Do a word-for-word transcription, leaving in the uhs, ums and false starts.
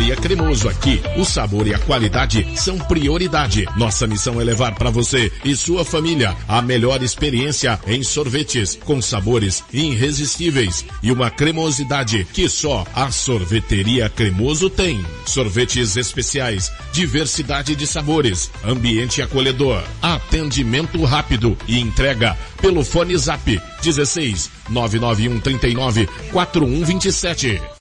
Sorveteria Cremoso. Aqui, o sabor e a qualidade são prioridade. Nossa missão é levar para você e sua família a melhor experiência em sorvetes, com sabores irresistíveis e uma cremosidade que só a Sorveteria Cremoso tem. Sorvetes especiais, diversidade de sabores, ambiente acolhedor, atendimento rápido e entrega pelo fone Zap dezesseis, nove nove um, trinta e nove, quarenta e um, vinte e sete.